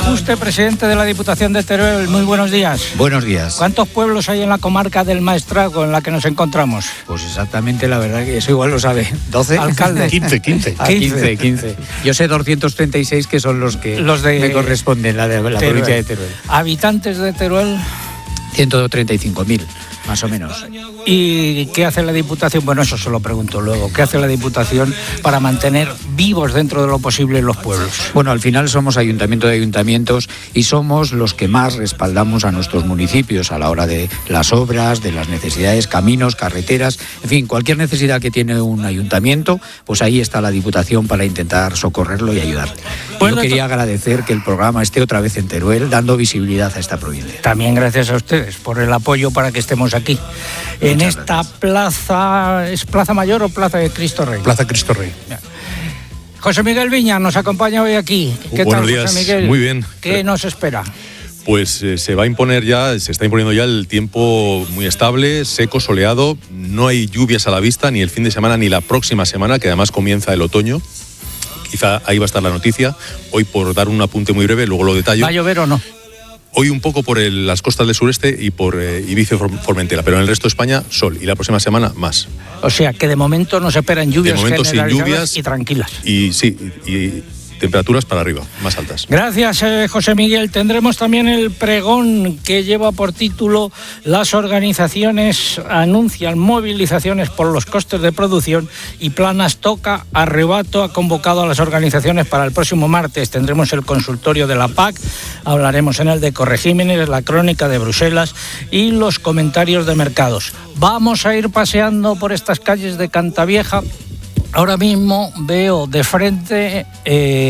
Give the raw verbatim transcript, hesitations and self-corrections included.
Juste, presidente de la Diputación de Teruel, muy buenos días. Buenos días. ¿Cuántos pueblos hay en la comarca del Maestrazgo en la que nos encontramos? Pues exactamente, la verdad que eso igual lo sabe. ¿doce? Alcalde. quince, quince. Ah, quince, quince. Yo sé doscientos treinta y seis que son los que los de me corresponden, la de la Teruel. provincia de Teruel. ¿Habitantes de Teruel? ciento treinta y cinco mil, más o menos. ¿Y qué hace la Diputación? Bueno, eso se lo pregunto luego. ¿Qué hace la Diputación para mantener vivos dentro de lo posible los pueblos? Bueno, al final somos ayuntamiento de ayuntamientos y somos los que más respaldamos a nuestros municipios a la hora de las obras, de las necesidades, caminos, carreteras, en fin, cualquier necesidad que tiene un ayuntamiento, pues ahí está la Diputación para intentar socorrerlo y ayudar. Bueno, Yo quería agradecer que el programa esté otra vez en Teruel, dando visibilidad a esta provincia. También gracias a ustedes por el apoyo para que estemos aquí. En Muchas esta gracias. plaza, ¿es Plaza Mayor o Plaza de Cristo Rey? Plaza Cristo Rey. José Miguel Viña nos acompaña hoy aquí. ¿Qué Buenos tal, días. José Miguel? Muy bien. ¿Qué nos espera? Pues eh, se va a imponer ya, se está imponiendo ya el tiempo muy estable, seco, soleado. No hay lluvias a la vista, ni el fin de semana ni la próxima semana, que además comienza el otoño. Quizá ahí va a estar la noticia. Hoy, por dar un apunte muy breve, luego lo detallo. ¿Va a llover o no? Hoy un poco por el- las costas del sureste y por eh, Ibiza y Form- Formentera, pero en el resto de España, sol. Y la próxima semana, más. O sea, que de momento nos esperan lluvias De momento sin generalizadas lluvias. y tranquilas. Y sí, y, y temperaturas para arriba, más altas. Gracias, eh, José Miguel. Tendremos también el pregón que lleva por título "Las organizaciones anuncian movilizaciones por los costes de producción y Planas toca arrebato". Ha convocado a las organizaciones para el próximo martes. Tendremos el consultorio de la P A C, hablaremos en el de Corregímenes, la crónica de Bruselas y los comentarios de mercados. Vamos a ir paseando por estas calles de Cantavieja. Ahora mismo veo de frente... Eh,